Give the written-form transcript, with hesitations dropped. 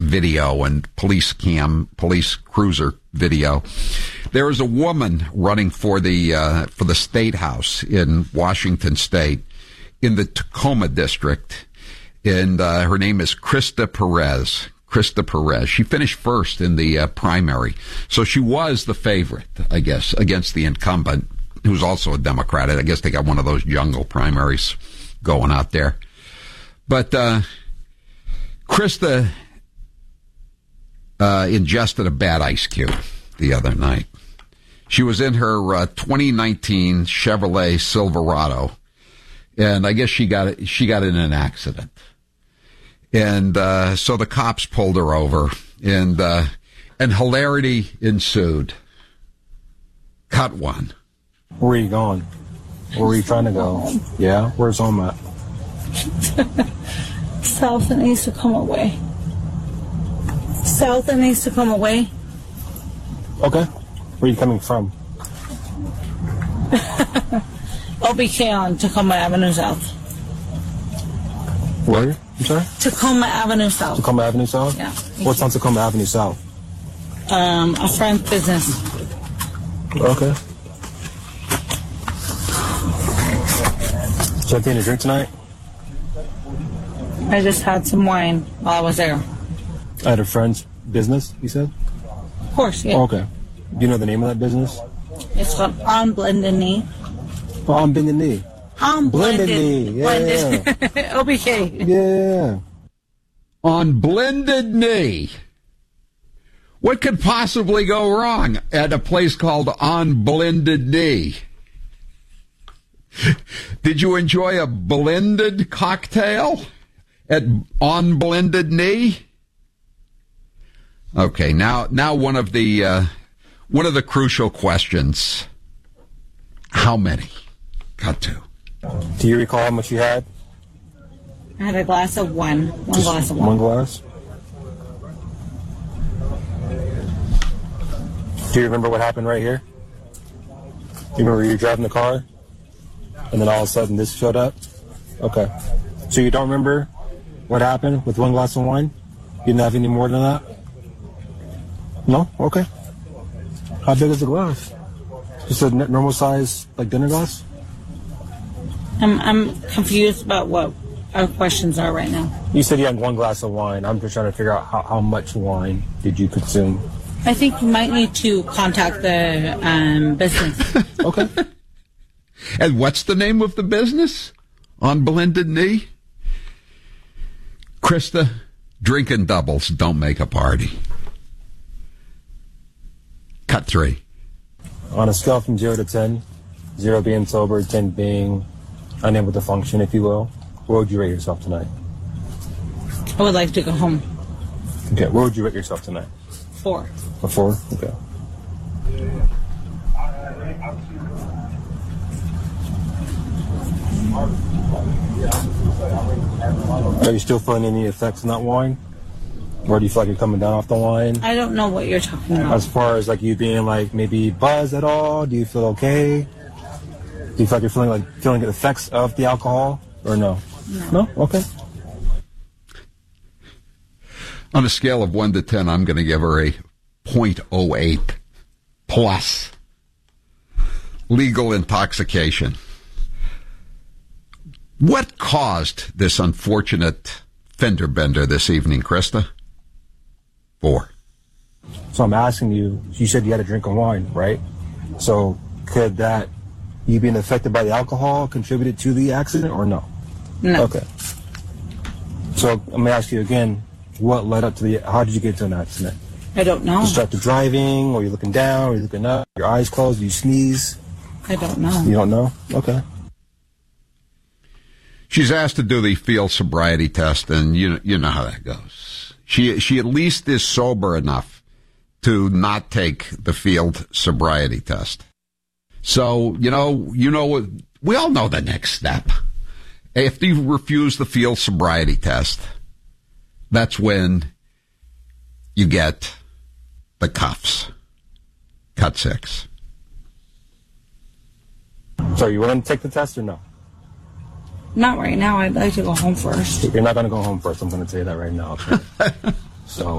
video and police cruiser video. There was a woman running for the state house in Washington State in the Tacoma district, and her name is Krista Perez. Krista Perez. She finished first in the primary, so she was the favorite, I guess, against the incumbent, who's also a Democrat. I guess they got one of those jungle primaries going out there. But Krista ingested a bad ice cube the other night. She was in her 2019 Chevrolet Silverado, and I guess she got in an accident. And so the cops pulled her over, and hilarity ensued. Cut one. Where are you going? Where are you trying to go? Yeah? Where's home at? South and East Tacoma way. South and East Tacoma way. Okay. Where are you coming from? OBK on Tacoma Avenue South. Where? I'm sorry? Tacoma Avenue South. Tacoma Avenue South? Yeah. What's on Tacoma Avenue South? A friend's business. Okay. So anything to drink tonight? I just had some wine while I was there. At a friend's business, you said? Of course, yeah. Oh, okay. Do you know the name of that business? It's called On Blended Knee. Oh, On Bended Knee. On Blended Knee. Yeah. Blended. OBK. Yeah. On Blended Knee. What could possibly go wrong at a place called On Blended Knee? Did you enjoy a blended cocktail at On Blended Knee? Okay, now one of the crucial questions. How many? Got to. Do you recall how much you had? I had a glass of wine. One glass of wine. One glass? Do you remember what happened right here? Do you remember you were driving the car? And then all of a sudden this showed up? Okay. So you don't remember what happened with one glass of wine? You didn't have any more than that? No? Okay. How big is the glass? Just a normal size, like dinner glass? I'm confused about what our questions are right now. You said you had one glass of wine. I'm just trying to figure out how much wine did you consume? I think you might need to contact the business. Okay. And what's the name of the business? On Blended Knee? Krista, drinking doubles don't make a party. Cut 3. On a scale from 0 to 10, 0 being sober, 10 being unable to function, if you will, where would you rate yourself tonight? I would like to go home. Okay, where would you rate yourself tonight? 4. A 4? Okay. Are you still feeling any effects in that wine? Or do you feel like you're coming down off the wine? I don't know what you're talking about. As far as like you being like maybe buzzed at all, do you feel okay? Do you feel like you're feeling the effects of the alcohol or no? No? Okay. On a scale of 1 to 10, I'm going to give her a 0.08 plus. Legal intoxication. What caused this unfortunate fender bender this evening, Krista? 4. So I'm asking you, you said you had a drink of wine, right? So could that, you being affected by the alcohol, contributed to the accident or no? No. Okay. So I'm going to ask you again, what led up to how did you get to an accident? I don't know. Distracted driving, or you're looking down, or you're looking up, your eyes closed, you sneeze? I don't know. You don't know? Okay. She's asked to do the field sobriety test, and you know how that goes. She at least is sober enough to not take the field sobriety test. So, you know, we all know the next step. If you refuse the field sobriety test, that's when you get the cuffs. Cut 6. So you willing to take the test or no? Not right now. I'd like to go home first. You're not going to go home first. I'm going to tell you that right now. Okay? So